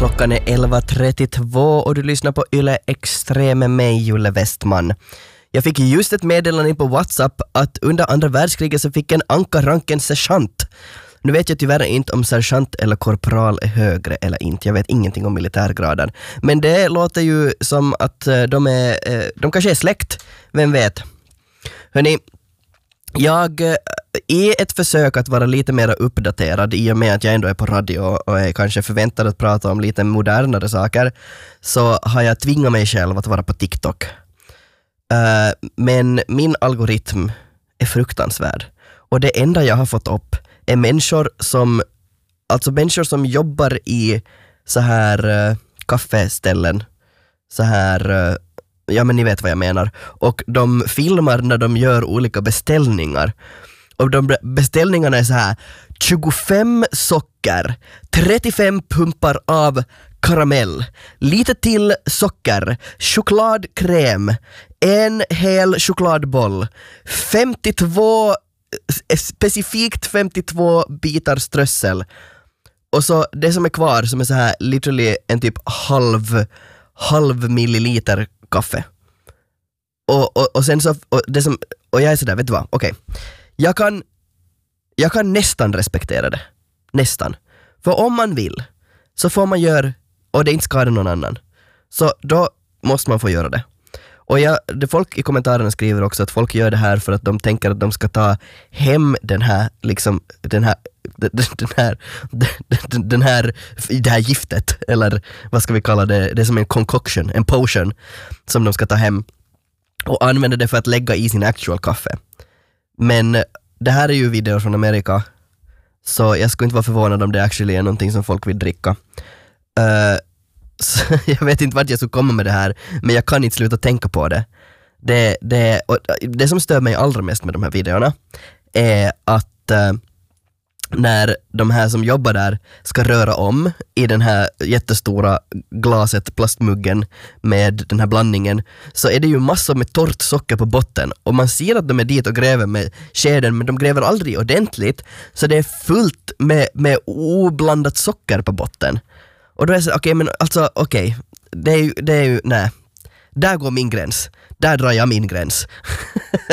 Klockan är 11.32 och du lyssnar på Yle Extrem med mig, Julle Westman. Jag fick just ett meddelande på WhatsApp att under andra världskriget så fick en ankarrank en sergeant. Nu vet jag tyvärr inte om sergeant eller korpral är högre eller inte. Jag vet ingenting om militärgraden. Men det låter ju som att de kanske är släkt. Vem vet? Hörrni, jag i ett försök att vara lite mer uppdaterad i och med att jag ändå är på radio och är kanske förväntad att prata om lite modernare saker, så har jag tvingat mig själv att vara på TikTok. Men min algoritm är fruktansvärd. Och det enda jag har fått upp är människor som jobbar i så här kaffeställen. Så här, ja men ni vet vad jag menar. Och de filmar när de gör olika beställningar. Och de beställningarna är så här: 25 socker, 35 pumpar av karamell, lite till socker, chokladkräm, en hel chokladboll, 52 bitar strössel. Och så det som är kvar som är så här literally en typ halv milliliter kaffe. Och sen så och jag är sådär, vet du vad? Okej. Jag kan nästan respektera det. Nästan. För om man vill så får man göra, och det inte skadar någon annan, så då måste man få göra det. Och folk i kommentarerna skriver också att folk gör det här för att de tänker att de ska ta hem det här giftet, eller vad ska vi kalla det? Det är som en concoction, en potion som de ska ta hem och använda det för att lägga i sin actual kaffe. Men det här är ju videor från Amerika, så jag skulle inte vara förvånad om det actually är någonting som folk vill dricka. Så jag vet inte vart jag skulle komma med det här, men jag kan inte sluta tänka på det. Det som stör mig allra mest med de här videorna är att när de här som jobbar där ska röra om i den här jättestora glaset, plastmuggen med den här blandningen, så är det ju massor med torrt socker på botten, och man ser att de är dit och gräver med skeden, men de gräver aldrig ordentligt, så det är fullt med oblandat socker på botten. Och då är det så, okej, det är ju, nej. Där går min gräns. Där drar jag min gräns.